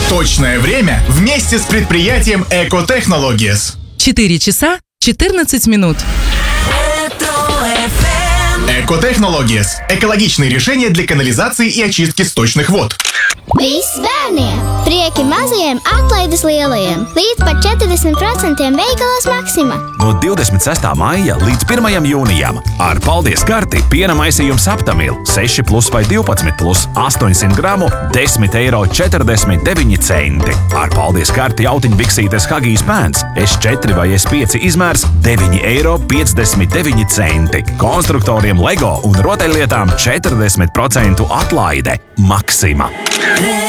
Точное время вместе с предприятием Экотехнологиes. 4 часа 14 минут. Экотехнологиes – экологичные решения для канализации и очистки сточных вод. Viss bērniem! Prieki mazajiem, atlaides lielajiem! Līdz pat 40% veikalos Maksima! No 26. maija līdz 1. jūnijam ar paldies karti piena maisījums Aptamil 6+ vai 12+, 800 gramu, 10,49 €. Ar paldies karti jautiņbiksītes Hagijs pēns S4 vai S5 izmērs 9,59 €. Konstruktoriem Lego un rotaļlietām 40% atlaide. Maksima!